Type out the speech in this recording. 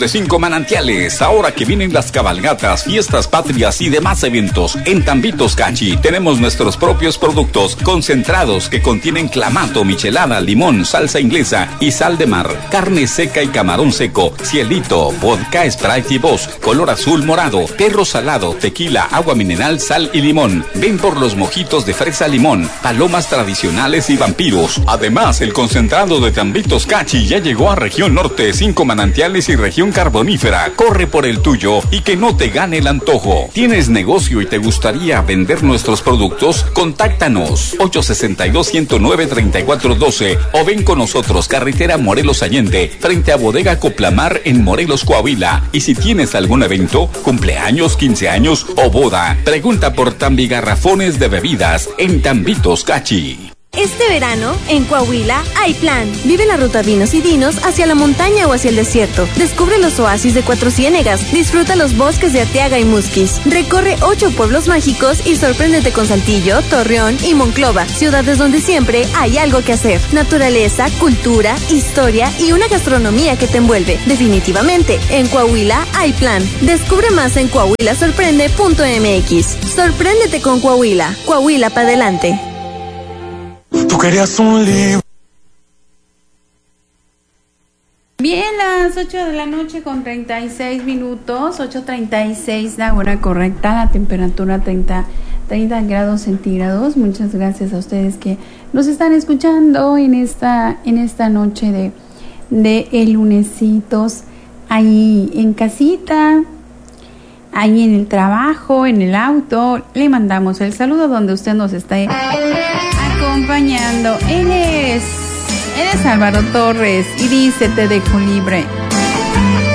De 5 Manantiales, ahora que vienen las cabalgatas, fiestas patrias y demás eventos, en Tambitos Cachi tenemos nuestros propios productos concentrados que contienen clamato, michelada, limón, salsa inglesa y sal de mar, carne seca y camarón seco, cielito, vodka, Sprite y Boss, color azul morado, perro salado, tequila, agua mineral, sal y limón. Ven por los mojitos de fresa limón, palomas tradicionales y vampiros. Además, el concentrado de Tambitos Cachi ya llegó a región norte, 5 Manantiales y región carbonífera. Corre por el tuyo y que no te gane el antojo. ¿Tienes negocio y te gustaría vender nuestros productos? Contáctanos 862-109-3412 o ven con nosotros, carretera Morelos Allende, frente a Bodega Coplamar en Morelos, Coahuila. Y si tienes algún evento, cumpleaños, 15 años o boda, pregunta por Tambigarrafones de bebidas en Tambitos Cachi. Este verano, en Coahuila, hay plan. Vive la ruta Vinos y Dinos hacia la montaña o hacia el desierto. Descubre los oasis de Cuatro Ciénegas. Disfruta los bosques de Arteaga y Musquis. Recorre 8 pueblos mágicos y sorpréndete con Saltillo, Torreón y Monclova. Ciudades donde siempre hay algo que hacer. Naturaleza, cultura, historia y una gastronomía que te envuelve. Definitivamente, en Coahuila hay plan. Descubre más en coahuilasorprende.mx. Sorpréndete con Coahuila. Coahuila para adelante. Tú querías un libro. Bien, las 8 de la noche con 36 minutos, 8:36 la hora correcta, la temperatura 30 grados centígrados. Muchas gracias a ustedes que nos están escuchando en esta noche de el lunesitos, ahí en casita, ahí en el trabajo, en el auto. Le mandamos el saludo donde usted nos esté acompañando. Él es Álvaro Torres y dice: te dejo libre.